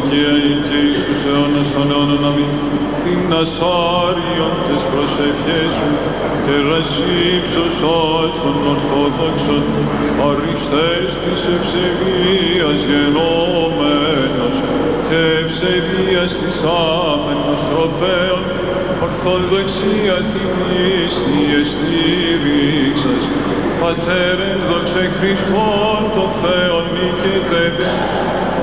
και εις τους αιώνας των αιώνων. Αμήν. Την Ασάριον τες προσευχές σου και ρασίψωσας των Ορθόδοξων αριστές της ευσεβίας γενόμενος και ευσεβίας της άμενος τροπέων ορθοδοξία την πίστη εστήριξας. Πατέρ, εν δόξα Χριστόν τον Θεόν νικητεύει